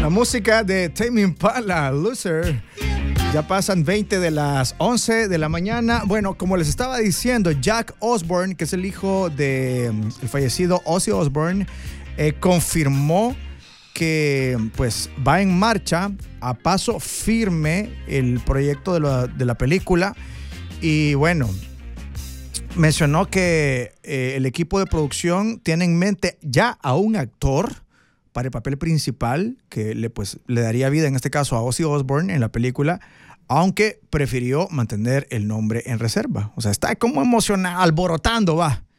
La música de Tame Impala, Loser. Ya pasan 20 de las 11 de la mañana. Bueno, como les estaba diciendo, Jack Osbourne, que es el hijo del fallecido Ozzy Osbourne, confirmó que pues va en marcha a paso firme el proyecto de la película. Y bueno, mencionó que el equipo de producción tiene en mente ya a un actor para el papel principal que le daría vida, en este caso, a Ozzy Osbourne en la película, aunque prefirió mantener el nombre en reserva. O sea, está como emocionado, alborotando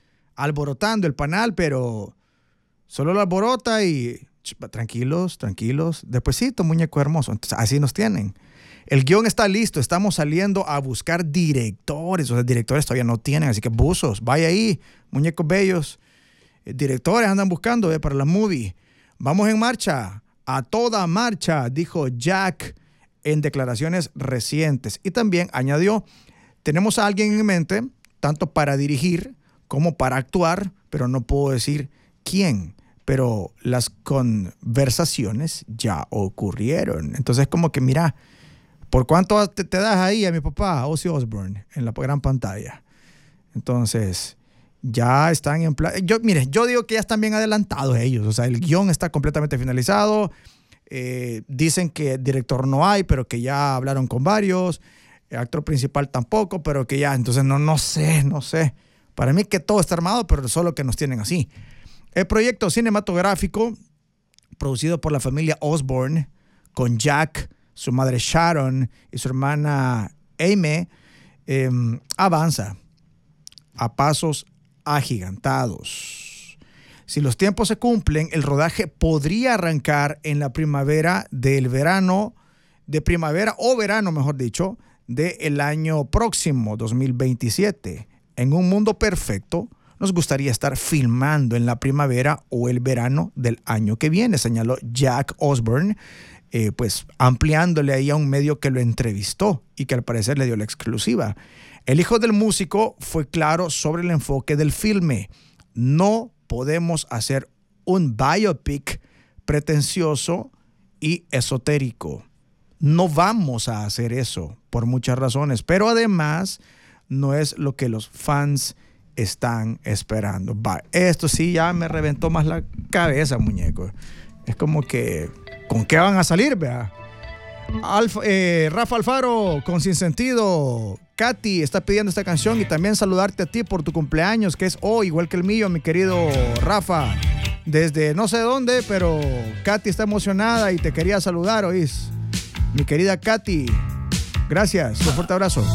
el panal, pero solo lo alborota y tranquilos, despuesito, muñeco hermoso. Entonces, así nos tienen. El guión está listo, estamos saliendo a buscar directores. O sea, directores todavía no tienen, así que buzos, vaya ahí, muñecos bellos. Directores andan buscando para la movie. Vamos en marcha, a toda marcha, dijo Jack en declaraciones recientes. Y también añadió, tenemos a alguien en mente, tanto para dirigir como para actuar, pero no puedo decir quién. Pero las conversaciones ya ocurrieron. Entonces, como que mira, ¿por cuánto te das ahí a mi papá, Ozzy Osbourne, en la gran pantalla? Entonces, ya están en plan. Yo digo que ya están bien adelantados ellos. O sea, el guión está completamente finalizado. Dicen que director no hay, pero que ya hablaron con varios. El actor principal tampoco, pero que ya. Entonces, no sé. Para mí que todo está armado, pero solo que nos tienen así. El proyecto cinematográfico, producido por la familia Osbourne, con Jack, su madre Sharon y su hermana Amy, avanza a pasos agigantados. Si los tiempos se cumplen, el rodaje podría arrancar en la primavera del verano del año próximo, 2027. En un mundo perfecto, nos gustaría estar filmando en la primavera o el verano del año que viene, señaló Jack Osbourne, pues ampliándole ahí a un medio que lo entrevistó y que al parecer le dio la exclusiva. El hijo del músico fue claro sobre el enfoque del filme. No podemos hacer un biopic pretencioso y esotérico. No vamos a hacer eso por muchas razones, pero además no es lo que los fans están esperando. Esto sí ya me reventó más la cabeza, muñeco. Es como que, ¿con qué van a salir, vea? Rafa Alfaro, con Sinsentido. Katy está pidiendo esta canción y también saludarte a ti por tu cumpleaños, que es hoy, igual que el mío, mi querido Rafa. Desde no sé dónde, pero Katy está emocionada y te quería saludar, ¿oís? Mi querida Katy, gracias, un fuerte abrazo.